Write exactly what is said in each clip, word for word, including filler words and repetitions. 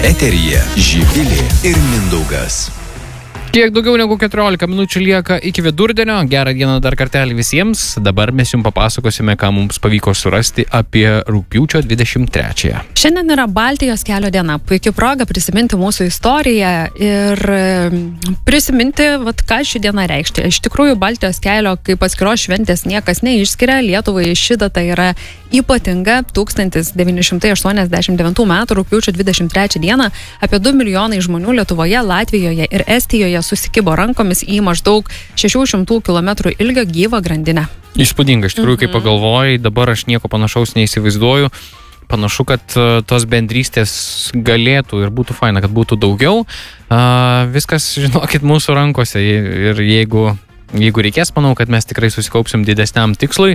Eteryje Živilė ir Mindaugas. Kiek daugiau negu keturiolika minučių lieka iki vidurdienio. Gerą dieną dar kartelį visiems. Dabar mes jums papasakosime, ką mums pavyko surasti apie rugpjūčio dvidešimt trečiąją. Šiandien yra Baltijos kelio diena. Puikia proga prisiminti mūsų istoriją ir prisiminti, vat, ką ši diena reikšti. Iš tikrųjų, Baltijos kelio kaip atskiros šventės niekas neišskiria. Lietuvai ši data yra ypatinga. tūkstantis devyni šimtai aštuoniasdešimt devintų metų rugpjūčio dvidešimt trečią dieną apie du milijonai žmonių Lietuvoje, Latvijoje ir Estijoje susikibo rankomis į maždaug šešių šimtų kilometrų ilgio gyvą grandinę. Įspūdinga, iš tikrųjų, mm-hmm. Kai pagalvojai, dabar aš nieko panašaus neįsivaizduoju. Panašu, kad uh, tos bendrystės galėtų ir būtų faina, kad būtų daugiau. Uh, viskas, žinokit, mūsų rankose ir jeigu, jeigu reikės, manau, kad mes tikrai susikaupsim didesniam tikslui.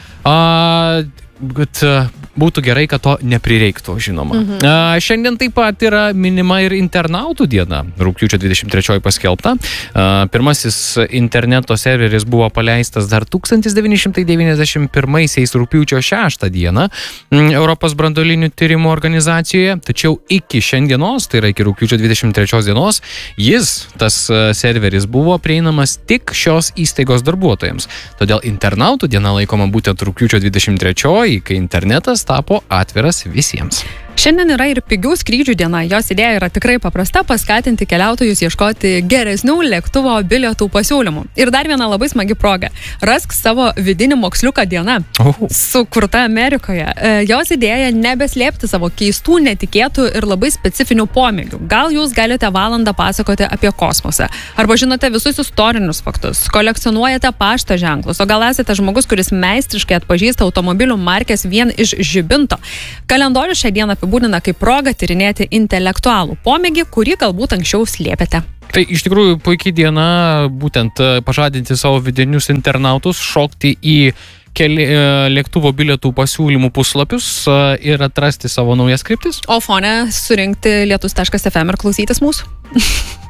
Uh, Bet būtų gerai, kad to neprireiktų, žinoma. Mhm. A, šiandien taip pat yra minima ir internautų diena, rugpjūčio dvidešimt trečioji paskelbta. A, pirmasis interneto serveris buvo paleistas dar tūkstantis devyni šimtai devyniasdešimt pirmaisiais rugpjūčio šeštą dieną Europos branduolinių tyrimų organizacijoje, tačiau iki šiandienos, tai yra iki rugpjūčio dvidešimt trečios dienos, jis, tas serveris, buvo prieinamas tik šios įstaigos darbuotojams. Todėl internautų diena laikoma būtent rugpjūčio dvidešimt trečioji, kai internetas tapo atviras visiems. Šiandien yra ir pigių skrydžių diena. Jos idėja yra tikrai paprasta - paskatinti keliautojus ieškoti geresnių lėktuvo bilietų pasiūlymų. Ir dar viena labai smagi proga. Rask savo vidinį moksliuką diena. Oh. Sukurta Amerikoje. Jos idėja nebeslėpti savo keistų, netikėtų ir labai specifinių pomėgių. Gal jūs galite valandą pasakoti apie kosmosą. Arba žinote visus istorinius faktus. Kolekcionuojate pašto ženklus. O gal esate žmogus, kuris meistriškai atpažįsta automobilių markės vien iš žibinto. Kalendorius šią dieną apibūdina kaip proga tyrinėti intelektualų pomėgį, kurį galbūt anksčiau slėpėte. Tai iš tikrųjų puikiai diena būtent pažadinti savo vidinius internautus, šokti į keli lėktuvo bilietų pasiūlymų puslapius ir atrasti savo naujas kryptis. O fone surinkti lietus taškas ef em ir klausytis mūsų.